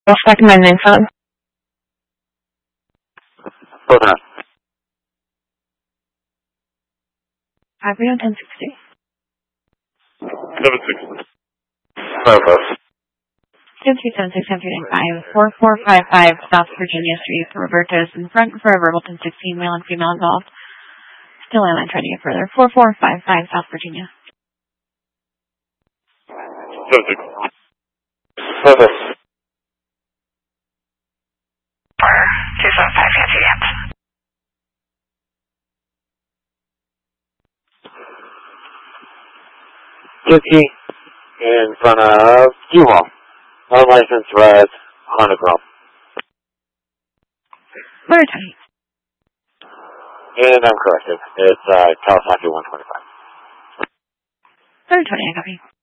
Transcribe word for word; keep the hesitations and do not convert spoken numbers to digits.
Respect my name, son. Hold on. Avio ten sixty. seven six. Five five. two three seven six seven three nine five four four five five South Virginia Street. Roberto's in front for Verbal ten sixteen, male and female involved. Still airline trying to get further. four four five five South Virginia. seven six. Five five. two seven five Fancy Dance. Gypsy in front of U-Haul. Unlicensed red Honda Chrome. Very tight. And I'm corrected. It's uh, Kawasaki one twenty-five. Very twenty, I copy.